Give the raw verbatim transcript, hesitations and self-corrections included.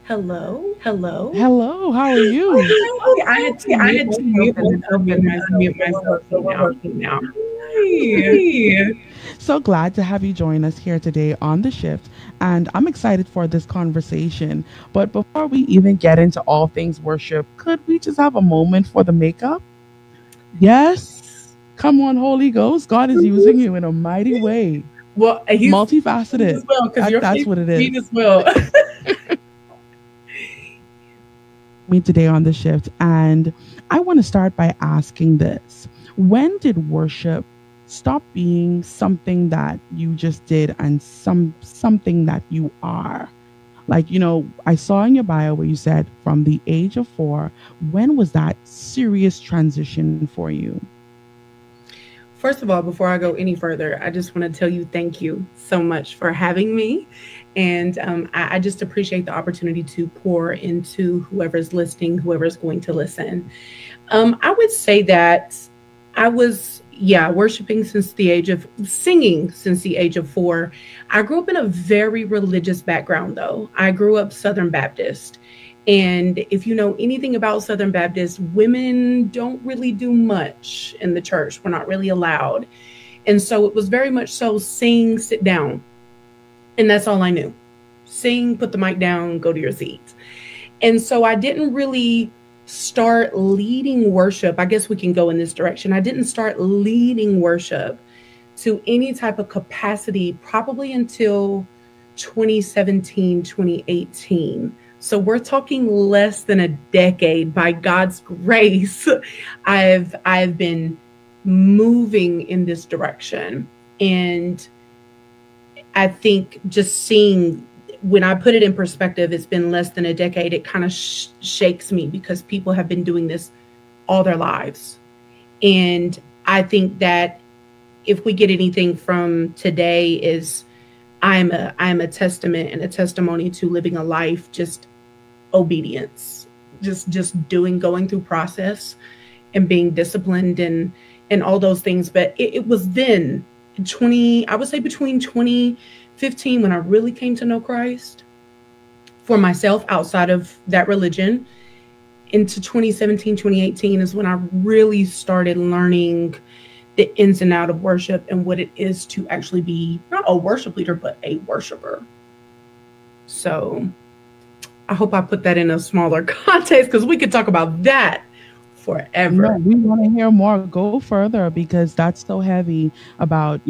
Hello, hello. Hello, how are you? Okay, I had to I mute had to myself mute and myself unmute and myself, unmute so we're myself, so working we're now. working now. Hi. Hi. So glad to have you join us here today on the shift, and I'm excited for this conversation. But before we even get into all things worship, could we just have a moment for the makeup? Yes. Come on, Holy Ghost. God is using you in a mighty way. Well, he's me Multifaceted. as well because That, your that's face what it is mean is. as well. Me today on the shift. And I want to start by asking this. When did worship stop being something that you just did and some something that you are? Like, you know, I saw in your bio where you said from the age of four, when was that serious transition for you? First of all, before I go any further, I just want to tell you thank you so much for having me. And um, I, I just appreciate the opportunity to pour into whoever's listening, whoever's going to listen. Um, I would say that I was, yeah, worshiping since the age of singing since the age of four. I grew up in a very religious background, though. I grew up Southern Baptist. And if you know anything about Southern Baptist, women don't really do much in the church. We're not really allowed. And so it was very much so sing, sit down. And that's all I knew. Sing, put the mic down, go to your seats. And so I didn't really start leading worship. I guess we can go in this direction. I didn't start leading worship to any type of capacity probably until twenty seventeen, twenty eighteen. So we're talking less than a decade. By God's grace, I've I've been moving in this direction. And I think just seeing, when I put it in perspective, it's been less than a decade. It kind of sh- shakes me because people have been doing this all their lives. And I think that if we get anything from today is I'm a I'm a testament and a testimony to living a life just obedience, just just doing, going through process and being disciplined and and all those things. But it, it was then twenty, I would say between twenty fifteen when I really came to know Christ for myself outside of that religion, into twenty seventeen, twenty eighteen is when I really started learning the ins and out of worship and what it is to actually be not a worship leader, but a worshiper. So I hope I put that in a smaller context because we could talk about that No, forever. we want to hear more. Go further because that's so heavy about,